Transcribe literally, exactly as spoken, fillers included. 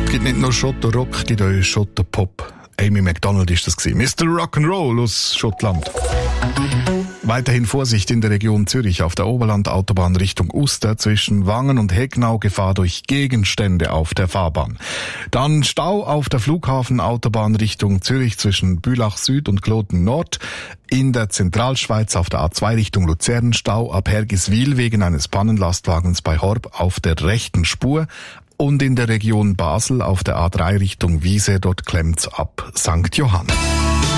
Es gibt nicht nur Schotterrock, gibt auch Schotterpop. Amy MacDonald ist das gewesen. Mister Rock'n'Roll aus Schottland. Weiterhin Vorsicht in der Region Zürich auf der Oberland-Autobahn Richtung Uster zwischen Wangen und Hegnau, Gefahr durch Gegenstände auf der Fahrbahn. Dann Stau auf der Flughafen-Autobahn Richtung Zürich zwischen Bülach Süd und Kloten Nord. In der Zentralschweiz auf der A zwei Richtung Luzern Stau ab Hergiswil wegen eines Pannenlastwagens bei Horb auf der rechten Spur. Und in der Region Basel auf der A drei Richtung Wiese, dort klemmt's ab Sankt Johann.